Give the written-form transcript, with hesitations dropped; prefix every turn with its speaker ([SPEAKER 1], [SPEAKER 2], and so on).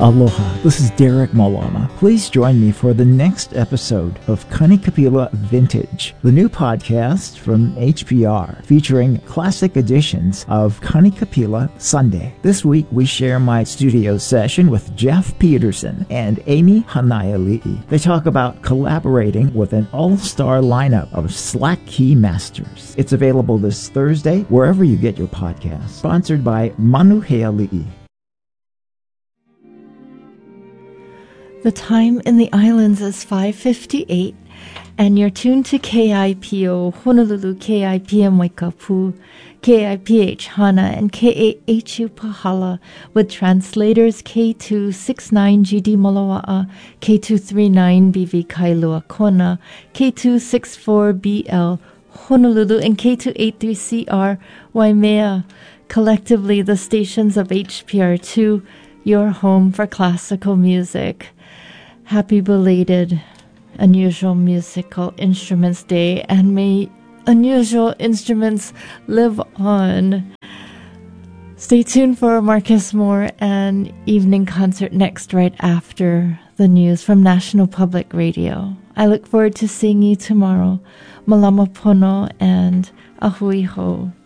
[SPEAKER 1] Aloha, this is Derek Malama. Please join me for the next episode of Kanikapila Vintage, the new podcast from HPR featuring classic editions of Kanikapila Sunday. This week we share my studio session with Jeff Peterson and Amy Hanaiali'i. They talk about collaborating with an all-star lineup of slack key masters. It's available this Thursday wherever you get your podcasts. Sponsored by Manuheali'i.
[SPEAKER 2] The time in the islands is 5:58, and you're tuned to KIPO Honolulu, KIPM Waikapu, KIPH Hana, and KAHU Pahala, with translators K269 GD Moloa'a, K239 BV Kailua Kona, K264 BL Honolulu, and K283CR Waimea. Collectively, the stations of HPR2, your home for classical music. Happy belated Unusual Musical Instruments Day, and may unusual instruments live on. Stay tuned for Marcus Moore and evening concert next, right after the news from National Public Radio. I look forward to seeing you tomorrow. Malama pono and ahui ho.